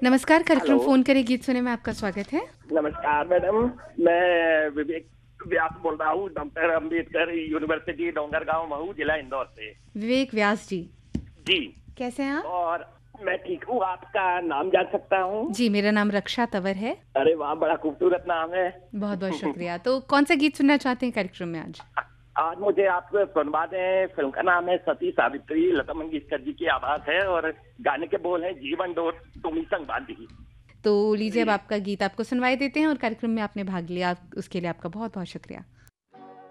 नमस्कार, कार्यक्रम hello. Phone करें गीत सुने में आपका स्वागत है। नमस्कार मैडम। मैं विवेक व्यास बोल रहा हूँ, डॉक्टर अंबेडकर यूनिवर्सिटी डोंगरगांव महू, जिला इंदौर से। विवेक व्यास जी, जी। कैसे हैं आप? और मैं ठीक हूँ। आपका नाम जान सकता हूँ? जी, मेरा नाम रक्षा तंवर है। अरे वाह, बड़ा खूबसूरत नाम है। बहुत-बहुत शुक्रिया। तो कौन-सा गीत सुनना चाहते हैं कार्यक्रम में आज? आज मुझे आप सुनवा दें। फिल्म का नाम है सती सावित्री, लता मंगेशकर जी की आवाज है और गाने के बोल हैं जीवन डोर तुमी संग बांधी। तो लीजिए अब जी। आपका गीत आपको सुनवाई देते हैं और कार्यक्रम में आपने भाग लिया, उसके लिए आपका बहुत-बहुत शुक्रिया।